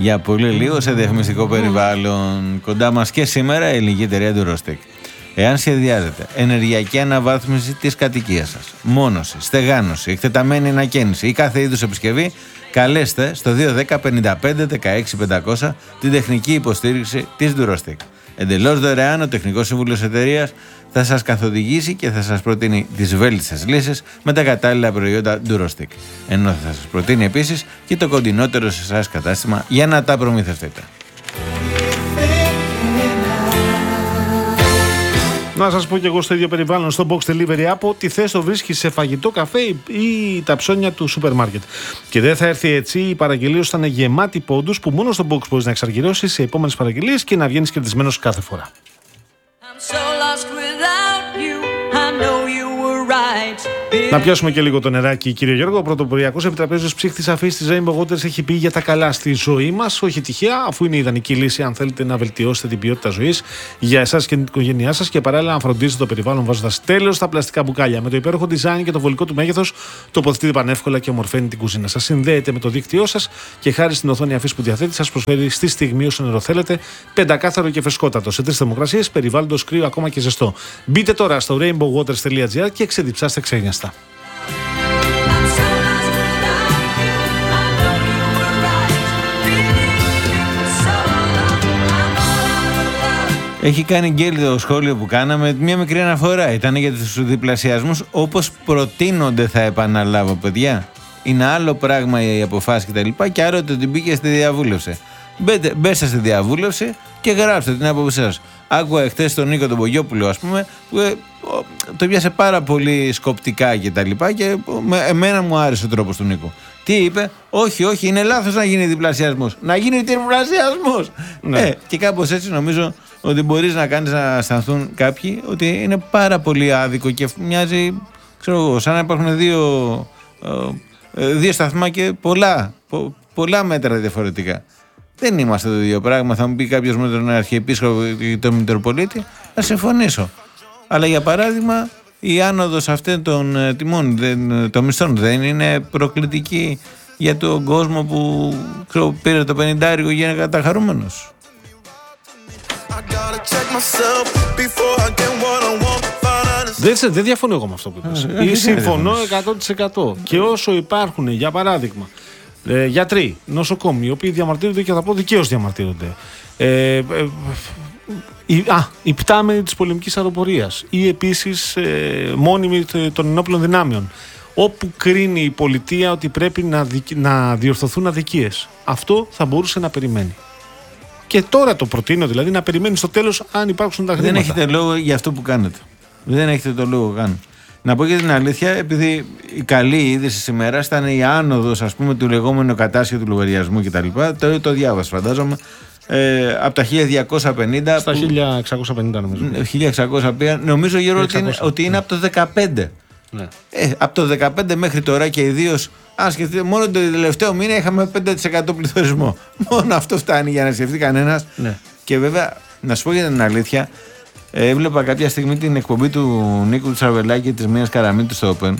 Για πολύ λίγο σε διαφημιστικό περιβάλλον. Κοντά μας και σήμερα η ελληνική εταιρεία Durostec. Εάν σχεδιάζετε ενεργειακή αναβάθμιση της κατοικίας σας, μόνωση, στεγάνωση, εκτεταμένη ανακαίνιση ή κάθε είδους επισκευή, καλέστε στο 210 55 16 500 την τεχνική υποστήριξη της Durostec. Εντελώς δωρεάν ο τεχνικός σύμβουλος εταιρείας θα σας καθοδηγήσει και θα σας προτείνει τις βέλτιστες λύσεις με τα κατάλληλα προϊόντα Durostec. Ενώ θα σας προτείνει επίσης και το κοντινότερο σε εσάς κατάστημα για να τα προμηθευτείτε. Να σας πω και εγώ στο ίδιο περιβάλλον, στο Box Delivery App, ότι θες το βρίσκεις σε φαγητό, καφέ ή τα ψώνια του σούπερ μάρκετ. Και δεν θα έρθει έτσι, η παραγγελία σου θα είναι γεμάτη πόντους που μόνο στο Box μπορείς να εξαργυρώσεις σε επόμενες παραγγελίες και να βγαίνεις κερδισμένος κάθε φορά. Να πιάσουμε και λίγο το νεράκι, κύριε Γιώργο. Ο πρωτοποριακός επιτραπέζιος ψύχτης αφής της Rainbow Waters έχει πει για τα καλά στη ζωή μας. Όχι τυχαία, αφού είναι η ιδανική λύση αν θέλετε να βελτιώσετε την ποιότητα ζωής για εσάς και την οικογένειά σας και παράλληλα να φροντίζετε το περιβάλλον βάζοντας τέλος στα πλαστικά μπουκάλια. Με το υπέροχο design και το βολικό του μέγεθος, τοποθετείτε πανεύκολα και ομορφαίνει την κουζίνα σας. Συνδέεται με το δίκτυό σας και χάρη στην οθόνη αφής που διαθέτει, σας προσφέρει στη στιγμή όσο νερό θέλετε, πεντακάθαρο και φρεσκότατο σε 3 θερμοκρασίες, περιβάλλοντος κρύο ακόμα και ζεστό. Μπείτε τώρα στο rainbowwaters.gr και ξεδιψάστε ξένιαστα. Έχει κάνει γκέλη το σχόλιο που κάναμε. Μια μικρή αναφορά ήταν για τους διπλασιασμούς όπως προτείνονται, θα επαναλάβω, παιδιά. Είναι άλλο πράγμα η αποφάση κτλ. Και άρα το την πήγε στη διαβούλευση. Μπέστε στη διαβούλευση και γράψτε την άποψή σας. Άκουγα εχθές τον Νίκο τον Πογιόπουλο, ας πούμε, που το πιάσε πάρα πολύ σκοπτικά κτλ. Και εμένα μου άρεσε ο τρόπος του Νίκου. Τι είπε? Όχι, είναι λάθος να γίνει διπλασιασμός. Να γίνει τριπλασιασμός. Ναι. Και κάπως έτσι νομίζω ότι μπορείς να κάνεις να αισθανθούν κάποιοι ότι είναι πάρα πολύ άδικο και μοιάζει, ξέρω εγώ, σαν να υπάρχουν δύο σταθμά και πολλά μέτρα διαφορετικά. Δεν είμαστε το ίδιο πράγμα. Θα μου πει κάποιος με τον Αρχιεπίσκοπο ή τον Μητροπολίτη, να συμφωνήσω. Αλλά για παράδειγμα, η άνοδος αυτών των τιμών, των μισθών, δεν είναι προκλητική για τον κόσμο που πήρε το 50 και γίνει καταχαρούμενος? Δεν διαφωνώ εγώ με αυτό που είπες. Συμφωνώ 100%. Και όσο υπάρχουν, για παράδειγμα, γιατροί, νοσοκόμοι, οι οποίοι διαμαρτύρονται και θα πω δικαίως διαμαρτύρονται, οι πτάμενοι της πολεμικής αεροπορίας ή επίσης μόνιμοι των ενόπλων δυνάμεων, όπου κρίνει η πολιτεία ότι πρέπει να διορθωθούν αδικίες, αυτό θα μπορούσε να περιμένει. Και τώρα το προτείνω, δηλαδή, να περιμένει στο τέλος αν υπάρξουν τα χρήματα. Δεν έχετε λόγο για αυτό που κάνετε. Δεν έχετε το λόγο καν. Να πω και την αλήθεια, επειδή η καλή είδηση σήμερα ήταν η άνοδος, ας πούμε, του λεγόμενου κατάσχετου του λογαριασμού κτλ. Το διάβασα, φαντάζομαι. Από τα 1250 στα 1650 νομίζω. 1600 πήγαν. Νομίζω, Γιώργο, ότι είναι από το 15. Ναι. Από το 15 μέχρι τώρα και ιδίως, αν σκεφτείτε, μόνο το τελευταίο μήνα είχαμε 5% πληθωρισμό. Μόνο αυτό φτάνει για να σκεφτεί κανένας. Ναι. Και βέβαια, να σου πω για την αλήθεια, έβλεπα κάποια στιγμή την εκπομπή του Νίκου του Σαρβελάκη και της Μίας Καραμίτου στο Open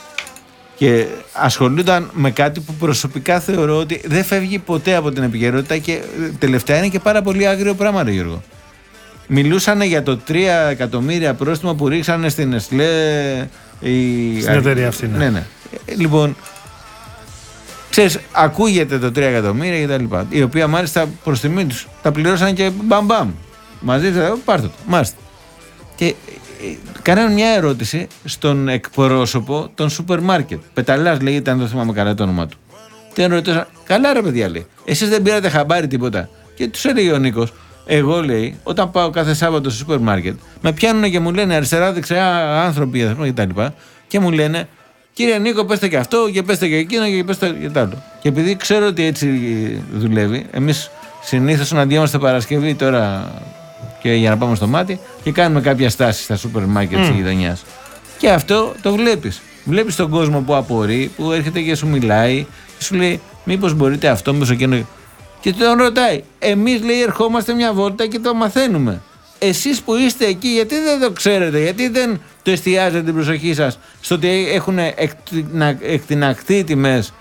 και ασχολούνταν με κάτι που προσωπικά θεωρώ ότι δεν φεύγει ποτέ από την επικαιρότητα και τελευταία είναι και πάρα πολύ άγριο πράγμα, ρε Γιώργο. Μιλούσαν για το 3 εκατομμύρια πρόστιμο που ρίξανε στην Εστλέ. Στην εταιρεία αυτή, ναι. Λοιπόν, ξέρεις, ακούγεται το 3 εκατομμύρια και τα λοιπά, η οποία μάλιστα προς τιμή τους τα πληρώσαν και μπαμ. Μαζί πάρτε το, μάλιστα. Και κάνανε μια ερώτηση στον εκπρόσωπο των σούπερ μάρκετ. Πεταλάς λέγεται, αν δεν θυμάμαι καλά το όνομα του. Τι ρωτήσαν, καλά ρε παιδιά, λέει, εσείς δεν πήρατε χαμπάρι τίποτα? Και τους έλεγε ο Νίκος, εγώ, λέει, όταν πάω κάθε Σάββατο στο σούπερ μάρκετ, με πιάνουν και μου λένε αριστερά-δεξιά άνθρωποι και μου λένε, κύριε Νίκο, πέστε και αυτό και πέστε και εκείνο και πέστε και τ' άλλο. Και επειδή ξέρω ότι έτσι δουλεύει, εμείς συνήθως συναντιόμαστε Παρασκευή τώρα και για να πάμε στο μάτι και κάνουμε κάποια στάση στα σούπερ μάρκετ της γειτονιάς. Και αυτό το βλέπεις. Βλέπεις τον κόσμο που απορεί, που έρχεται και σου μιλάει και σου λέει, μήπως μπορείτε αυτό, μήπως εκείνο. Και τον ρωτάει, εμείς, λέει, ερχόμαστε μια βόλτα και το μαθαίνουμε. Εσείς που είστε εκεί, γιατί δεν το ξέρετε, γιατί δεν το εστιάζετε την προσοχή σας στο ότι έχουν εκτιναχθεί οι τιμές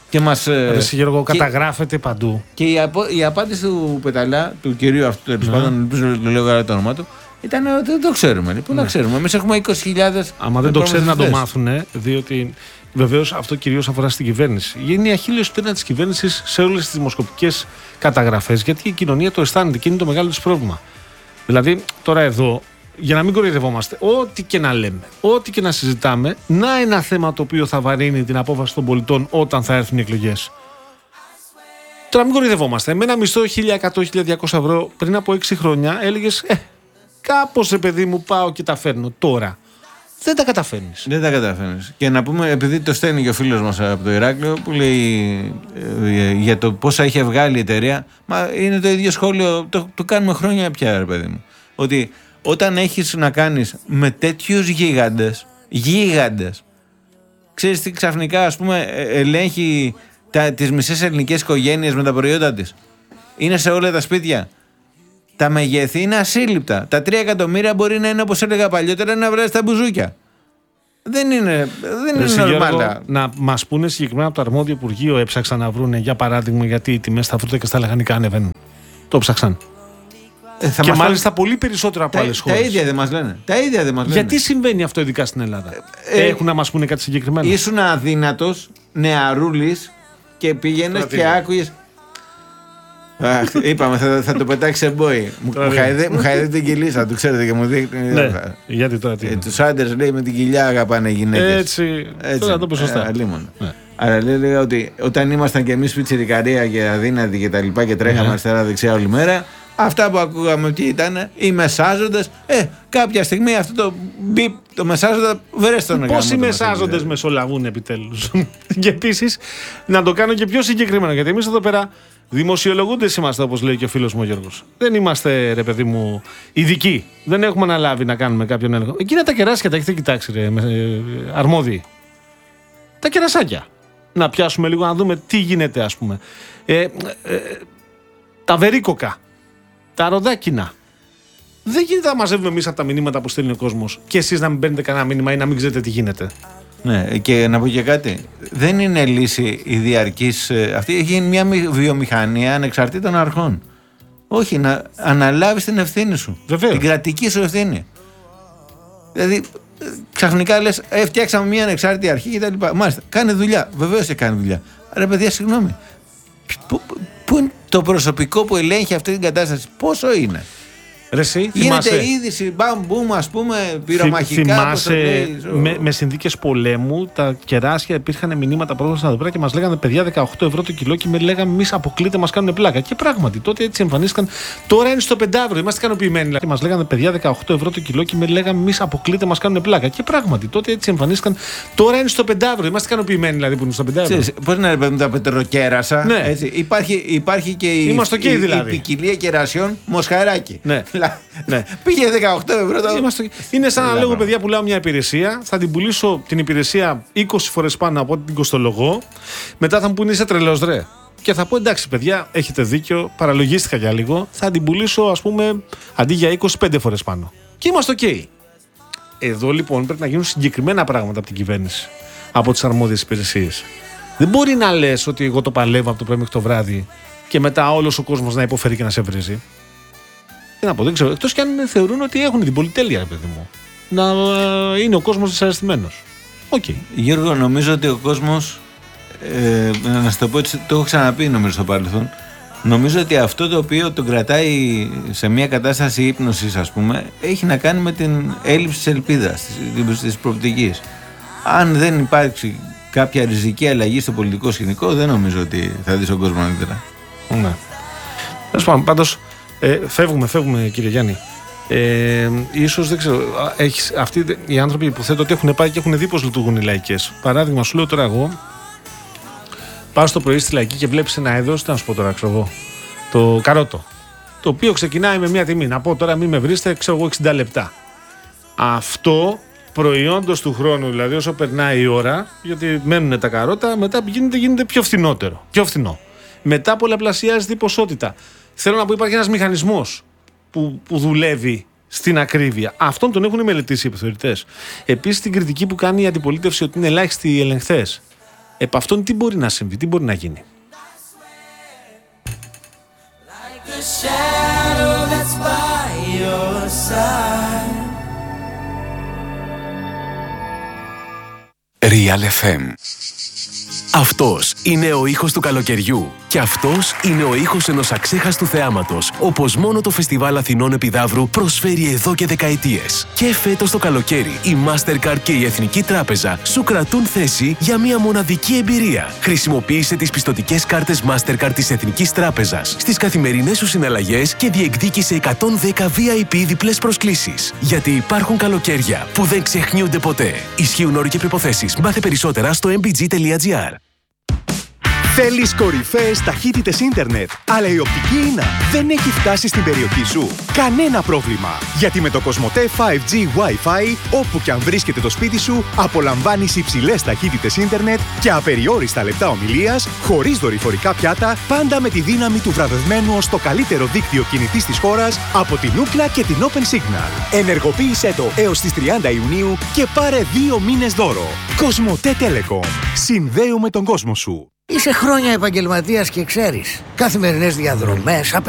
Και μας. Εσύ Γιώργο, καταγράφεται παντού. Και η απάντηση του Πεταλά, του κυρίου αυτού, τέλος πάντων, ελπίζω το λέω καλά το όνομα του, ήταν ότι δεν το ξέρουμε. Λοιπόν, να ξέρουμε. Εμείς έχουμε 20.000. Άμα δεν το ξέρουν να το μάθουν, διότι βεβαίως αυτό κυρίως αφορά στην κυβέρνηση. Είναι η αχίλλειος πτέρνα της κυβέρνησης σε όλες τις δημοσκοπικές καταγραφές, γιατί η κοινωνία το αισθάνεται και είναι το μεγάλο της πρόβλημα. Δηλαδή, τώρα εδώ, για να μην κοροϊδευόμαστε, ό,τι και να λέμε, ό,τι και να συζητάμε, να ένα θέμα το οποίο θα βαρύνει την απόφαση των πολιτών όταν θα έρθουν οι εκλογές. Τώρα μην κοροϊδευόμαστε. Με ένα μισθό 1.100-1.200 ευρώ πριν από 6 χρόνια έλεγες κάπως ρε παιδί μου πάω και τα φέρνω. Τώρα δεν τα καταφέρνεις. Δεν τα καταφέρνεις. Και να πούμε, επειδή το στέλνει και ο φίλος μας από το Ηράκλειο που λέει για το πόσα είχε βγάλει η εταιρεία, μα είναι το ίδιο σχόλιο, το κάνουμε χρόνια πια, ρε παιδί μου. Ότι όταν έχεις να κάνεις με τέτοιους γίγαντες, ξέρεις τι ξαφνικά, ας πούμε, ελέγχει τις μισές ελληνικές οικογένειες με τα προϊόντα της. Είναι σε όλα τα σπίτια. Τα μεγέθη είναι ασύλληπτα. Τα 3 εκατομμύρια μπορεί να είναι, όπως έλεγα παλιότερα, να βράζει τα μπουζούκια. Δεν είναι νορμάλα. Να μας πούνε συγκεκριμένα από το αρμόδιο Υπουργείο, έψαξαν να βρούνε, για παράδειγμα, γιατί οι τιμές στα φρούτα και στα λαχανικά ανεβαίνουν. Το ψάξαν. Και μάλιστα πολύ περισσότερο από άλλες χώρες. Τα ίδια δεν μας λένε. Γιατί συμβαίνει αυτό ειδικά στην Ελλάδα? Έχουν να μας πούνε κάτι συγκεκριμένο? Ήσουν αδύνατος, νεαρούλης και πήγαινες και άκουγες. Είπαμε θα το πετάξει σε μπόι. Μου χαϊδεύει την κοιλίσα του, ξέρετε, και μου δείχνει. Ναι, γιατί τώρα τι. Τους άντρες λέει με την κοιλιά αγαπάνε οι γυναίκες. Έτσι. Τώρα το πω σωστά. Άρα λέγα ότι όταν ήμασταν κι εμείς πιτσιρικαρία και αδύνατοι και τα λοιπά και τρέχαμε αριστερά-δεξιά όλη μέρα, αυτά που ακούγαμε τι ήταν, οι μεσάζοντες. Κάποια στιγμή αυτό το μπιπ, το μεσάζοντα, βρες τον εργαμό. Πόσοι μεσάζοντες μεσολαβούν επιτέλους? Και επίσης να το κάνω και πιο συγκεκριμένο, γιατί εμείς εδώ πέρα δημοσιολογούντες είμαστε, όπως λέει και ο φίλος μου ο Γιώργος. Δεν είμαστε, ρε παιδί μου, ειδικοί. Δεν έχουμε αναλάβει να κάνουμε κάποιον έλεγχο. Εκείνα τα κεράσια τα έχετε κοιτάξει, ρε, αρμόδιοι. Τα κερασάκια. Να πιάσουμε λίγο να δούμε τι γίνεται, ας πούμε. Τα βερίκοκα. Τα ροδάκινα. Δεν γίνεται να μαζεύουμε εμείς από τα μηνύματα που στέλνει ο κόσμος και εσείς να μην παίρνετε κανένα μήνυμα ή να μην ξέρετε τι γίνεται. Ναι, και να πω και κάτι. Δεν είναι λύση η διαρκής. Αυτή έχει γίνει μια βιομηχανία ανεξαρτήτων αρχών. Όχι, να αναλάβεις την ευθύνη σου. Βεβαίως. Την κρατική σου ευθύνη. Δηλαδή, ξαφνικά λες, φτιάξαμε μια ανεξάρτητη αρχή κτλ. Μάλιστα, κάνει δουλειά. Βεβαίως και κάνει δουλειά. Ρε παιδιά, συγγνώμη. Πού είναι το προσωπικό που ελέγχει αυτή την κατάσταση, πόσο είναι? Ρε εσύ, γίνεται είδηση, μπαμ-μπουμ, ας πούμε, πυρομαχικά. Θυμάσαι, με συνθήκες πολέμου, τα κεράσια υπήρχαν μηνύματα πρόσβαση εδώ πέρα και μας λέγανε παιδιά 18 ευρώ το κιλό και με λέγαμε εμείς αποκλείται, μας κάνουν πλάκα. Και πράγματι τότε έτσι εμφανίστηκαν. Τώρα είναι στο 5ευρώ, είμαστε ικανοποιημένοι. Και μας λέγανε παιδιά 18 ευρώ το κιλό και με λέγαμε εμείς αποκλείται, μας κάνουν πλάκα. Και πράγματι τότε έτσι εμφανίστηκαν. Τώρα είναι στο 5ευρώ, είμαστε ικανοποιημένοι δηλαδή που είναι στο 5ευρώ. Πώς να ρεπέτουμε τα πετροκέρασα. Ναι. Έτσι. Υπάρχει και η ποικιλία κερασιών μοσχαράκι. Ναι. Ναι. Πήγε 18 ευρώ. Είναι σαν να λέγω, παιδιά, πουλάω μια υπηρεσία, θα την πουλήσω την υπηρεσία 20 φορές πάνω από ό,τι την κοστολογώ. Μετά θα μου πούνε είσαι τρελός, ρε. Και θα πω εντάξει, παιδιά, έχετε δίκιο, παραλογίστηκα για λίγο. Θα την πουλήσω, ας πούμε, αντί για 25 φορές πάνω. Και είμαστε OK. Εδώ λοιπόν πρέπει να γίνουν συγκεκριμένα πράγματα από την κυβέρνηση, από τις αρμόδιες υπηρεσίες. Δεν μπορεί να λες ότι εγώ το παλεύω από το πρωί μέχρι το βράδυ και μετά όλος ο κόσμος να υποφέρει και να σε βρίζει. Τι να πω, δεν ξέρω. Εκτός κι αν θεωρούν ότι έχουν την πολυτέλεια, ρε παιδί μου. Να είναι ο κόσμος δυσαρεστημένος. Οκ. Γιώργο, νομίζω ότι ο κόσμος. Να σου το πω έτσι, το έχω ξαναπεί νομίζω στο παρελθόν. Νομίζω ότι αυτό το οποίο τον κρατάει σε μια κατάσταση ύπνωσης, ας πούμε, έχει να κάνει με την έλλειψη της ελπίδας, της προοπτικής. Αν δεν υπάρξει κάποια ριζική αλλαγή στο πολιτικό σκηνικό, δεν νομίζω ότι θα δεις τον κόσμο αντιδρά. Ναι. Πάντως. Φεύγουμε κύριε Γιάννη. Ίσως δεν ξέρω. Αυτοί οι άνθρωποι υποθέτω ότι έχουν πάει και έχουν δει πώς λειτουργούν οι λαϊκές. Παράδειγμα, σου λέω τώρα εγώ. Πας το πρωί στη λαϊκή και βλέπεις ένα είδος. Τι να σου πω τώρα, ξέρω εγώ. Το καρότο. Το οποίο ξεκινάει με μια τιμή. Να πω τώρα, μην με βρίσκετε, ξέρω εγώ 60 λεπτά. Αυτό προϊόντος του χρόνου, δηλαδή όσο περνάει η ώρα, γιατί μένουν τα καρότα, μετά γίνεται πιο φθηνότερο. Πιο φθηνό. Μετά πολλαπλασιάζεται η ποσότητα. Θέλω να πω, υπάρχει ένας μηχανισμός που δουλεύει στην ακρίβεια. Αυτόν τον έχουν μελετήσει οι επιθεωρητές. Επίσης, την κριτική που κάνει η αντιπολίτευση ότι είναι ελάχιστοι οι ελεγχθές. Επ' αυτόν τι μπορεί να συμβεί, τι μπορεί να γίνει? Real FM. Αυτός είναι ο ήχος του καλοκαιριού. Και αυτός είναι ο ήχος ενός αξέχαστου θεάματος, όπως μόνο το Φεστιβάλ Αθηνών Επιδαύρου προσφέρει εδώ και δεκαετίες. Και φέτος το καλοκαίρι, η Mastercard και η Εθνική Τράπεζα σου κρατούν θέση για μια μοναδική εμπειρία. Χρησιμοποίησε τις πιστωτικές κάρτες Mastercard της Εθνικής Τράπεζας στις καθημερινές σου συναλλαγές και διεκδίκησε 110 VIP διπλές προσκλήσεις. Γιατί υπάρχουν καλοκαίρια που δεν ξεχνιούνται ποτέ. Ισχύουν όροι και προϋποθέσεις. Μάθε περισσότερα στο mbg.gr. Θέλεις κορυφαίες ταχύτητες ίντερνετ, αλλά η οπτική ίνα δεν έχει φτάσει στην περιοχή σου? Κανένα πρόβλημα! Γιατί με το Cosmote 5G Wi-Fi, όπου και αν βρίσκεται το σπίτι σου, απολαμβάνεις υψηλές ταχύτητες ίντερνετ και απεριόριστα λεπτά ομιλίας, χωρίς δορυφορικά πιάτα, πάντα με τη δύναμη του βραβευμένου ως το καλύτερο δίκτυο κινητής της χώρας από την Ookla και την Open Signal. Ενεργοποίησέ το έως τις 30 Ιουνίου και πάρε 2 μήνες δώρο. Cosmote Telecom. Συνδέουμε τον κόσμο σου. Είσαι χρόνια επαγγελματίας και ξέρεις. Καθημερινές διαδρομές,